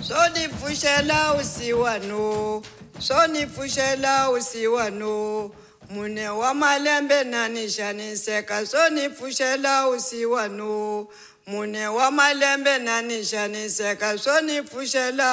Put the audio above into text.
Soni pfuxela usiwano, soni pfuxela usiwano. Mune wa malembe na ni xaniseka, soni pfuxela usiwano. Mune wa malembe na ni xaniseka, soni pfuxela